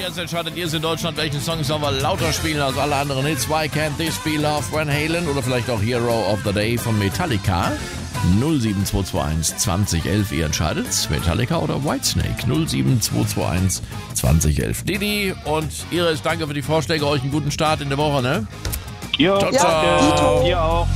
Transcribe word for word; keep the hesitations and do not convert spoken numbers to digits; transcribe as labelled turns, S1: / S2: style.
S1: jetzt entscheidet ihr es in Deutschland, welchen Song sollen wir lauter spielen als alle anderen Hits. Why Can't This Be Love, Van Halen oder vielleicht auch Hero of the Day von Metallica. null sieben zwei zwei eins zwanzig elf, ihr entscheidet, Metallica oder Whitesnake. null sieben zwei zwei eins zwanzig elf. Didi und Iris, danke für die Vorschläge, euch einen guten Start in der Woche, ne?
S2: Jo,
S1: ciao, ciao.
S2: danke. Ihr auch.